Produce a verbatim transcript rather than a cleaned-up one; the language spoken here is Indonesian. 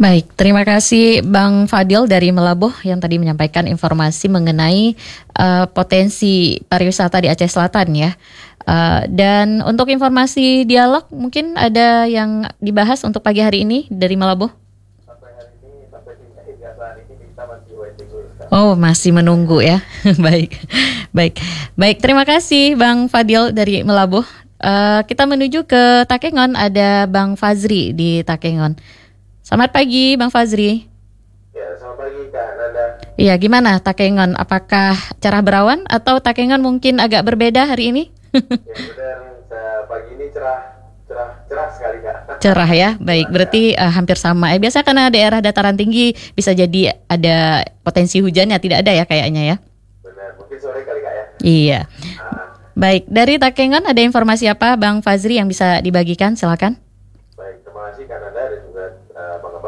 Baik, terima kasih Bang Fadil dari Melabuh yang tadi menyampaikan informasi mengenai uh, potensi pariwisata di Aceh Selatan ya. Uh, dan untuk informasi dialog mungkin ada yang dibahas untuk pagi hari ini dari Melabuh? Sampai hari ini, sampai hingga saat ini kita masih waiting list. Oh, masih menunggu ya. Baik, baik, baik. Terima kasih Bang Fadil dari Melabuh. Uh, kita menuju ke Takengon, ada Bang Fazri di Takengon. Selamat pagi Bang Fazri. Ya, selamat pagi Kak Nanda. Iya, gimana Takengon? Apakah cerah berawan atau Takengon mungkin agak berbeda hari ini? Ya benar, pagi ini cerah, cerah, cerah sekali Kak. Cerah ya, baik. Berarti uh, hampir sama. Eh, biasa karena daerah dataran tinggi bisa jadi ada potensi hujan ya, tidak ada ya kayaknya ya. Benar, mungkin sore kali Kak ya. Iya. Ah, Baik, dari Takengon ada informasi apa Bang Fazri yang bisa dibagikan? Silakan. baik, terima kasih Kak Nanda dan juga uh, Bang